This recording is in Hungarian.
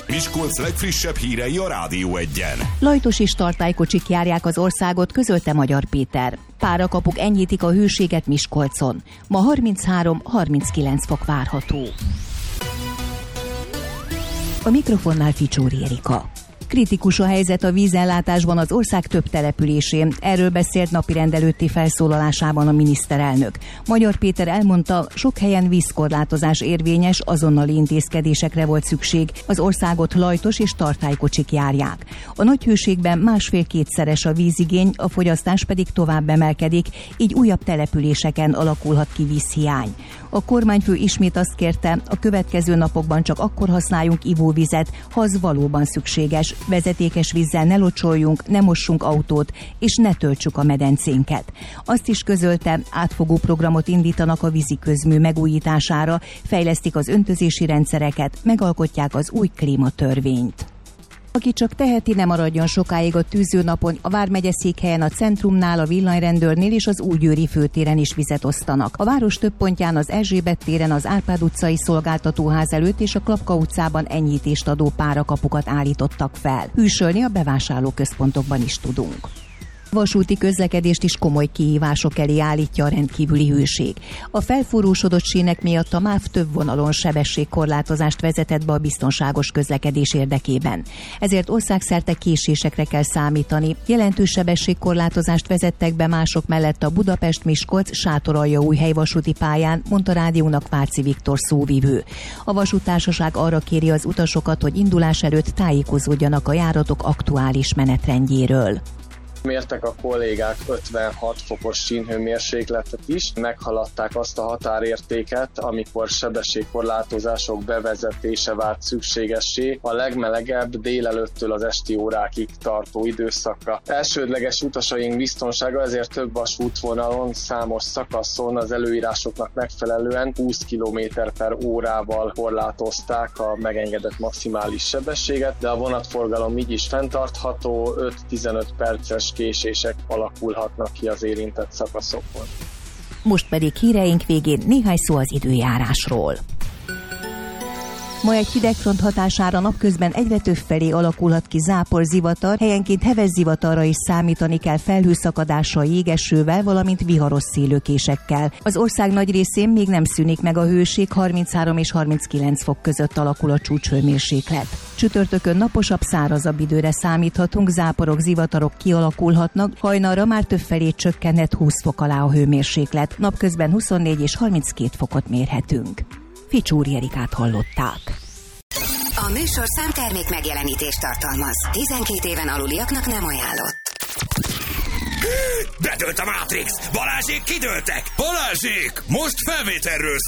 Miskolc legfrissebb hírei a Rádió Egyen. Lajtos és tartálykocsik járják az országot, közölte Magyar Péter. Párakapuk enyhítik a hőséget Miskolcon. Ma 33-39 fok várható. A mikrofonnál Ficsóri Erika. Kritikus a helyzet a vízellátásban az ország több településén. Erről beszélt napirend előtti felszólalásában a miniszterelnök. Magyar Péter elmondta, sok helyen vízkorlátozás érvényes, azonnali intézkedésekre volt szükség. Az országot lajtos és tartálykocsik járják. A nagy hőségben másfél-kétszeres a vízigény, a fogyasztás pedig tovább emelkedik, így újabb településeken alakulhat ki vízhiány. A kormányfő ismét azt kérte, a következő napokban csak akkor használjunk ivóvizet, ha az valóban szükséges. Vezetékes vízzel ne locsoljunk, ne mossunk autót, és ne töltsük a medencénket. Azt is közölte, átfogó programot indítanak a víziközmű megújítására, fejlesztik az öntözési rendszereket, megalkotják az új klímatörvényt. Aki csak teheti, ne maradjon sokáig a tűzőnapon. A vármegye székhelyen, a centrumnál, a villanyrendőrnél és az Újgyőri főtéren is vizet osztanak. A város több pontján, az Erzsébet téren, az Árpád utcai szolgáltatóház előtt és a Klapka utcában enyhítést adó párakapukat állítottak fel. Hűsölni a bevásárlóközpontokban is tudunk. Vasúti közlekedést is komoly kihívások elé állítja a rendkívüli hőség. A felforrósodott sínek miatt a MÁV több vonalon sebességkorlátozást vezetett be a biztonságos közlekedés érdekében. Ezért országszerte késésekre kell számítani. Jelentős sebességkorlátozást vezettek be mások mellett a Budapest-Miskolc Sátoraljaújhely vasúti pályán, mondta rádiónak Váci Viktor szóvivő. A vasúttársaság arra kéri az utasokat, hogy indulás előtt tájékozódjanak a járatok aktuális menetrendjéről. Mértek a kollégák 56 fokos sínhőmérsékletet is, meghaladták azt a határértéket, amikor sebességkorlátozások bevezetése vált szükségessé a legmelegebb délelőttől az esti órákig tartó időszakra. Elsődleges utasaink biztonsága ezért több vasútvonalon, számos szakaszon az előírásoknak megfelelően 20 km/órával korlátozták a megengedett maximális sebességet, de a vonatforgalom így is fenntartható, 5-15 perces késések alakulhatnak ki az érintett szakaszokon. Most pedig híreink végén néhány szó az időjárásról. Ma egy hidegfront hatására napközben egyre több felé alakulhat ki zápor-zivatar, helyenként heves zivatarra is számítani kell felhőszakadással, jégesővel, valamint viharos szélőkésekkel. Az ország nagy részén még nem szűnik meg a hőség, 33 és 39 fok között alakul a csúcshőmérséklet. Csütörtökön naposabb, szárazabb időre számíthatunk, záporok, zivatarok kialakulhatnak, hajnalra már többfelé csökkenhet 20 fok alá a hőmérséklet, napközben 24 és 32 fokot mérhetünk. Ficsóri Erikát hallották. A műsorszám termék megjelenítést tartalmaz. 12 éven aluliaknak nem ajánlott. Bedőlt a Matrix! Balázsék kidőltek! Balázsék! Most felvételről